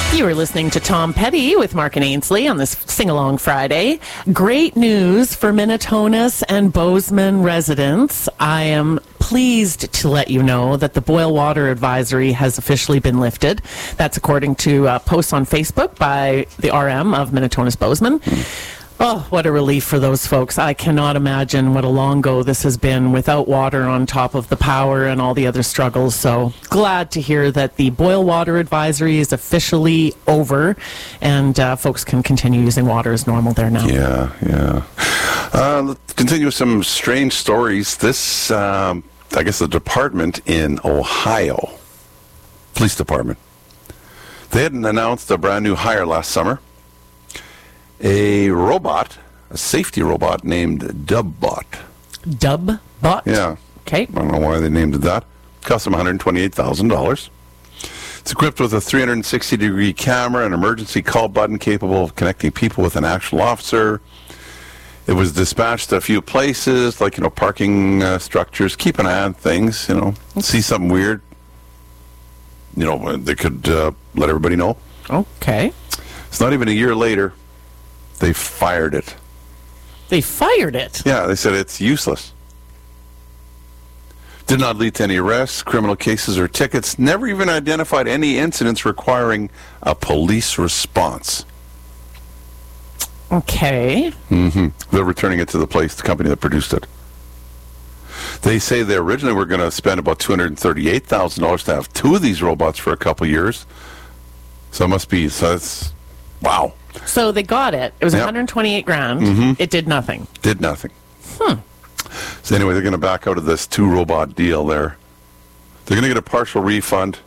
You are listening to Tom Petty with Mark and Ainsley on this Sing-Along Friday. Great news for Minnetonus and Bozeman residents. I am pleased to let you know that the boil water advisory has officially been lifted. That's according to posts on Facebook by the RM of Minnetonus Bozeman. Oh, what a relief for those folks. I cannot imagine what a long go this has been without water on top of the power and all the other struggles. So glad to hear that the boil water advisory is officially over and folks can continue using water as normal there now. Yeah. Let's continue with some strange stories. This, I guess the department in Ohio, police department, they had announced a brand new hire last summer. A robot, a safety robot named Dubbot. Dubbot? Yeah. Okay. I don't know why they named it that. Cost them $128,000. It's equipped with a 360-degree camera, an emergency call button capable of connecting people with an actual officer. It was dispatched to a few places, like, parking structures. Keep an eye on things, See something weird. They could let everybody know. Okay. It's not even a year later. They fired it. They fired it? Yeah, they said it's useless. Did not lead to any arrests, criminal cases, or tickets. Never even identified any incidents requiring a police response. Okay. They're returning it to the company that produced it. They say they originally were going to spend about $238,000 to have two of these robots for a couple years. So that's, wow. So they got it. It was $128,000. It did nothing. Did nothing. So anyway, they're going to back out of this two-robot deal there. They're going to get a partial refund.